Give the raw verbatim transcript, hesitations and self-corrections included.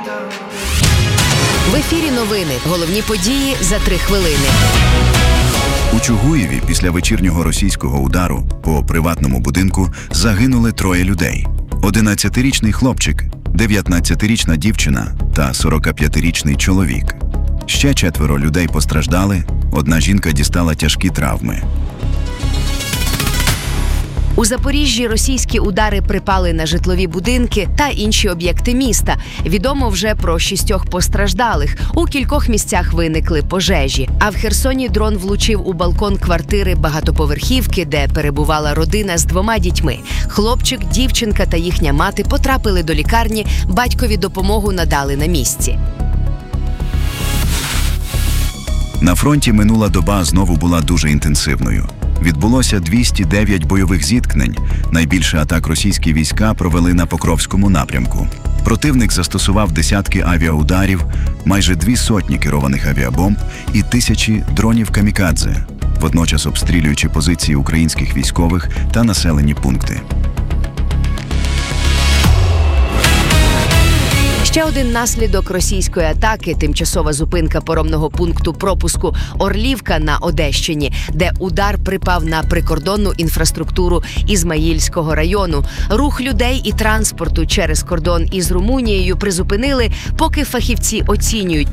В ефірі новини. Головні події за три хвилини. У Чугуєві після вечірнього російського удару по приватному будинку загинули троє людей. одинадцятирічний хлопчик, дев'ятнадцятирічна дівчина та сорокап'ятирічний чоловік. Ще четверо людей постраждали, одна жінка дістала тяжкі травми. У Запоріжжі російські удари припали на житлові будинки та інші об'єкти міста. Відомо вже про шістьох постраждалих. У кількох місцях виникли пожежі. А в Херсоні дрон влучив у балкон квартири багатоповерхівки, де перебувала родина з двома дітьми. Хлопчик, дівчинка та їхня мати потрапили до лікарні, батькові допомогу надали на місці. На фронті минула доба знову була дуже інтенсивною. Відбулося двісті дев'ять бойових зіткнень. Найбільше атак російські війська провели на Покровському напрямку. Противник застосував десятки авіаударів, майже дві сотні керованих авіабомб і тисячі дронів камікадзе, водночас обстрілюючи позиції українських військових та населені пункти. Ще один наслідок російської атаки – тимчасова зупинка паромного пункту пропуску «Орлівка» на Одещині, де удар припав на прикордонну інфраструктуру Ізмаїльського району. Рух людей і транспорту через кордон із Румунією призупинили, поки фахівці оцінюють